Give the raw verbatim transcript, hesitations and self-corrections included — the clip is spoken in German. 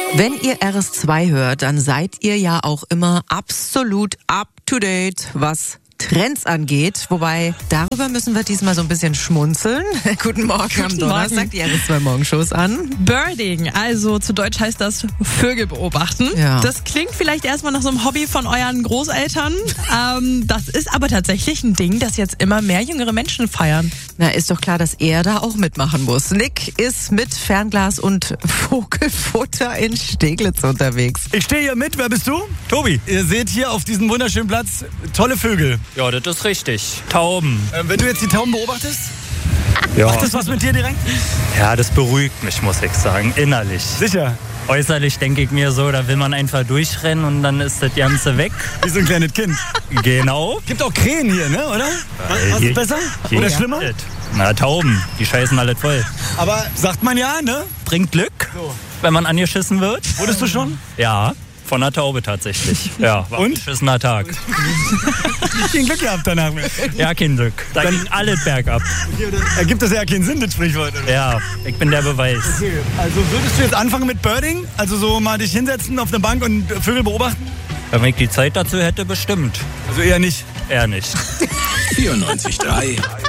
Wenn ihr R S zwei hört, dann seid ihr ja auch immer absolut up to date, was Trends angeht. Wobei, darüber müssen wir diesmal so ein bisschen schmunzeln. Guten Morgen Guten am Donnerstag, Morgen. die R S zwei Morgenshows an. Birding, also zu Deutsch heißt das Vögel beobachten. Ja. Das klingt vielleicht erstmal nach so einem Hobby von euren Großeltern. ähm, das ist aber tatsächlich ein Ding, das jetzt immer mehr jüngere Menschen feiern. Na, ist doch klar, dass er da auch mitmachen muss. Nick ist mit Fernglas und Vogelfutter in Steglitz unterwegs. Ich stehe hier mit, wer bist du? Tobi. Ihr seht hier auf diesem wunderschönen Platz tolle Vögel. Ja, das ist richtig. Tauben. Ähm, wenn du jetzt die Tauben beobachtest, Ja. macht das was mit dir direkt? Ja, das beruhigt mich, muss ich sagen, innerlich. Sicher. Äußerlich denke ich mir so, da will man einfach durchrennen und dann ist das Ganze weg. Wie so ein kleines Kind. Genau. Gibt auch Krähen hier, ne, oder? Was, was Hier- ist besser? hier Oder ist schlimmer? alles. Na, Tauben, die scheißen alles voll. Aber sagt man ja, ne? Bringt Glück, wenn man angeschissen wird. Wurdest du schon? Ja, von einer Taube tatsächlich. Ja, war Und? ein beschissener Tag. Nicht viel Glück gehabt danach mehr. Ja, kein Glück. Da ging alles bergab. Ergibt das ja keinen Sinn, das Sprichwort, oder? Ja, ich bin der Beweis. Okay, also würdest du jetzt anfangen mit Birding? Also so mal dich hinsetzen auf eine Bank und Vögel beobachten? Wenn ich die Zeit dazu hätte, bestimmt. Also eher nicht. Eher nicht. vierundneunzig Komma drei